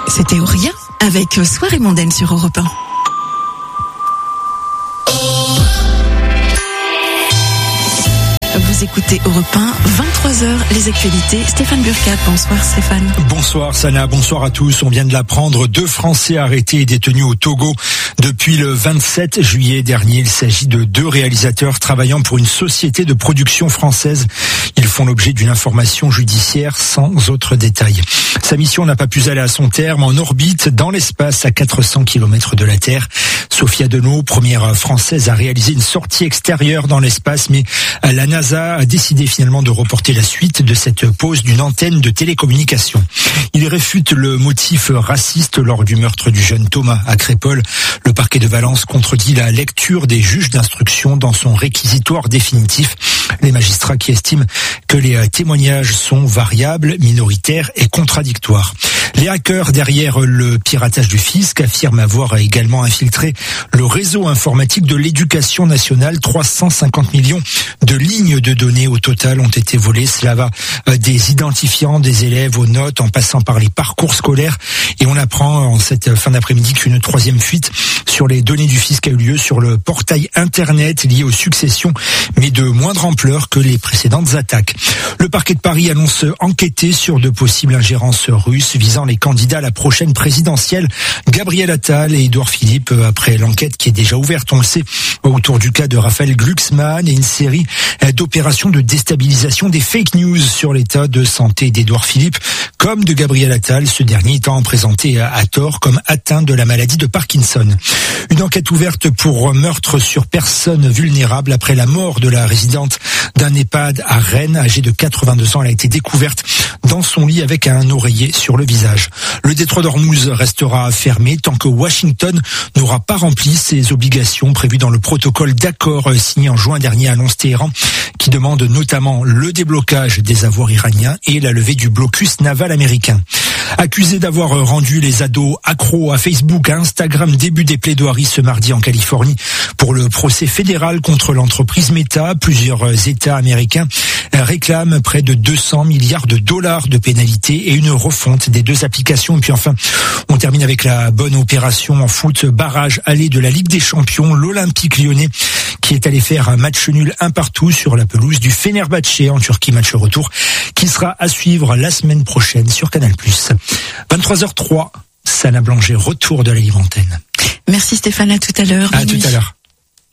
C'était Auria avec Soirée mondaine sur Europe 1. Vous écoutez Europe 1, 23h, les actualités. Stéphane Burkhardt, bonsoir Stéphane. Bonsoir Sana, bonsoir à tous. On vient de l'apprendre, 2 Français arrêtés et détenus au Togo depuis le 27 juillet dernier. Il s'agit de 2 réalisateurs travaillant pour une société de production française. Ils font l'objet d'une information judiciaire sans autre détail. Sa mission n'a pas pu aller à son terme. En orbite, dans l'espace, à 400 km de la Terre, Sophia Deneau, première française, a réalisé une sortie extérieure dans l'espace, mais la NASA a décidé finalement de reporter la suite de cette pose d'une antenne de télécommunication. Il réfute le motif raciste lors du meurtre du jeune Thomas à Crépol. Le parquet de Valence contredit la lecture des juges d'instruction dans son réquisitoire définitif. Les magistrats qui estiment que les témoignages sont variables, minoritaires et contradictoires. Les hackers derrière le piratage du fisc affirment avoir également infiltré le réseau informatique de l'éducation nationale. 350 millions de lignes de données au total ont été volées. Cela va des identifiants des élèves aux notes en passant par les parcours scolaires. Et on apprend en cette fin d'après-midi qu'une 3e fuite sur les données du fisc a eu lieu sur le portail internet lié aux successions, mais de moindre ampleur que les précédentes attaques. Le parquet de Paris annonce enquêter sur de possibles ingérences russes visant les candidats à la prochaine présidentielle. Gabriel Attal et Édouard Philippe, après l'enquête qui est déjà ouverte, on le sait, autour du cas de Raphaël Glucksmann et une série d'opérations de déstabilisation des fake news sur l'état de santé d'Édouard Philippe, comme de Gabriel Attal, ce dernier étant présenté à tort comme atteint de la maladie de Parkinson. Une enquête ouverte pour meurtre sur personne vulnérable après la mort de la résidente d'un EHPAD à Rennes, âgée de 82 ans. Elle a été découverte dans son lit avec un oreiller sur le visage. Le détroit d'Ormuz restera fermé tant que Washington n'aura pas rempli ses obligations prévues dans le protocole d'accord signé en juin dernier, annonce Téhéran, qui demande notamment le déblocage des avoirs iraniens et la levée du blocus naval américain. Accusé d'avoir rendu les ados accros à Facebook, à Instagram, début des plaidoiries ce mardi en Californie pour le procès fédéral contre l'entreprise Meta. Plusieurs États américains réclament près de 200 milliards de dollars de pénalités et une refonte des 2 applications. Et puis enfin, on termine avec la bonne opération en foot, barrage aller de la Ligue des Champions, l'Olympique Lyonnais qui est allé faire un match nul 1-1 sur la pelouse du Fenerbahçe en Turquie, match retour qui sera à suivre la semaine prochaine sur Canal+. 23h03, Sana Blanger, retour de la libre antenne. Merci Stéphane, à tout à l'heure. À tout à l'heure.